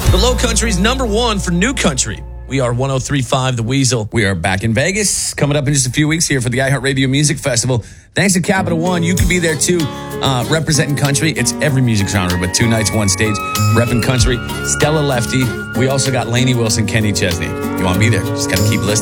The Low Country's number one for new country. We are 103.5 The Weasel. We are back in Vegas, coming up in just a few weeks here for the iHeartRadio Music Festival. Thanks to Capital One, you could be there too, representing country. It's every music genre, but 2 nights, 1 stage, repping country. Stella Lefty. We also got Lainey Wilson, Kenny Chesney. You want to be there? Just got to keep listening.